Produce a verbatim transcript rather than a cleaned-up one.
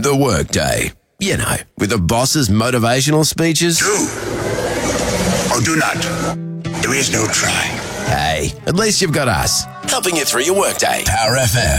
The Workday. You know, with the boss's motivational speeches. Do or do not. There is no try. Hey, at least you've got us, helping you through your workday. Power F M.